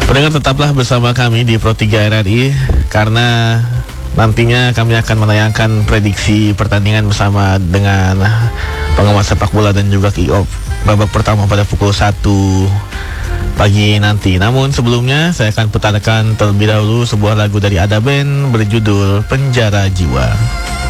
Pendengar, tetaplah bersama kami di Pro 3 RRI karena nantinya kami akan menayangkan prediksi pertandingan bersama dengan pengamat sepak bola dan juga kick-off babak pertama pada pukul 1 pagi nanti. Namun sebelumnya saya akan putarkan terlebih dahulu sebuah lagu dari Ada Band berjudul Penjara Jiwa.